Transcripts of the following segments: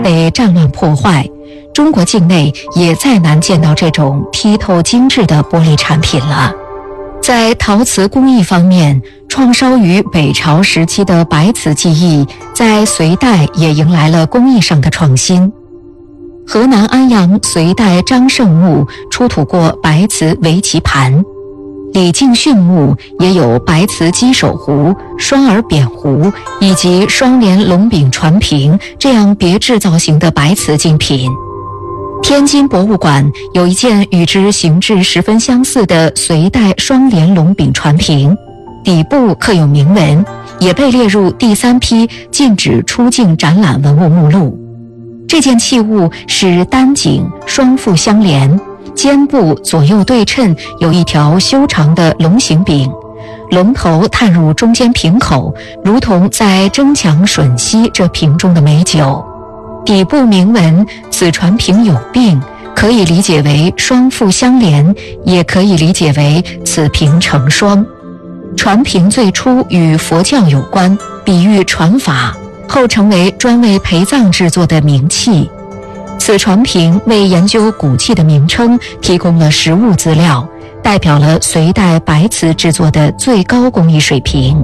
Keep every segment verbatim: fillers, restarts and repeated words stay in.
被战乱破坏，中国境内也再难见到这种剔透精致的玻璃产品了。在陶瓷工艺方面，创烧于北朝时期的白瓷技艺，在隋代也迎来了工艺上的创新。河南安阳隋代张胜墓出土过白瓷围棋盘，李敬训墓也有白瓷鸡首壶、双耳扁壶以及双联龙柄传瓶这样别致造型的白瓷精品。天津博物馆有一件与之形制十分相似的隋代双联龙柄传瓶，底部刻有铭文，也被列入第三批禁止出境展览文物目录。这件器物是单颈双腹相连，肩部左右对称，有一条修长的龙形柄，龙头探入中间瓶口，如同在争抢吮吸这瓶中的美酒。底部铭文此传瓶有病，可以理解为双腹相连，也可以理解为此瓶成双。传瓶最初与佛教有关，比喻传法，后成为专为陪葬制作的名器。此传瓶为研究古器的名称提供了实物资料，代表了隋代白瓷制作的最高工艺水平。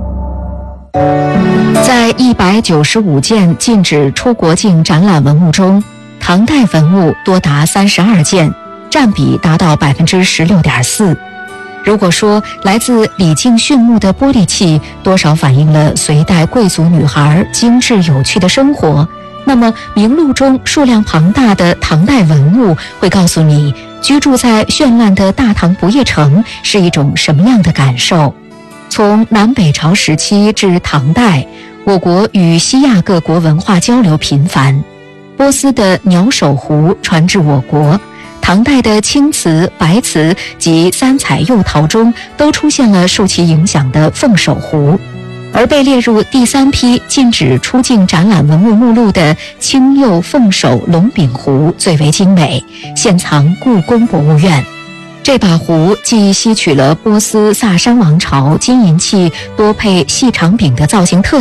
在一百九十五件禁止出国境展览文物中，唐代文物多达三十二件，占比达到 百分之十六点四。如果说来自李敬训墓的玻璃器多少反映了隋代贵族女孩精致有趣的生活，那么名录中数量庞大的唐代文物会告诉你，居住在绚烂的大唐不夜城是一种什么样的感受。从南北朝时期至唐代，我国与西亚各国文化交流频繁，波斯的鸟首壶传至我国，唐代的青瓷、白瓷及三彩釉陶中都出现了受其影响的凤首壶，而被列入第三批禁止出境展览文物目录的青釉凤首龙柄壶最为精美，现藏故宫博物院。这把壶既吸取了波斯萨珊王朝金银器多配细长柄的造型特